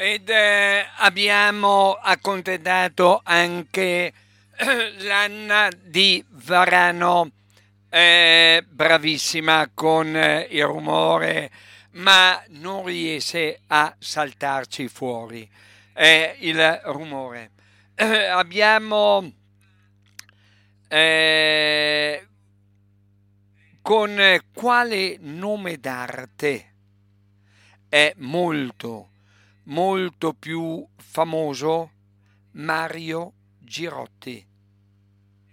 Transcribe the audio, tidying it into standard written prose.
ed abbiamo accontentato anche l'Anna di Varano, bravissima con il rumore, ma non riesce a saltarci fuori il rumore. Abbiamo eh, con quale nome d'arte è molto più famoso Mario Girotti?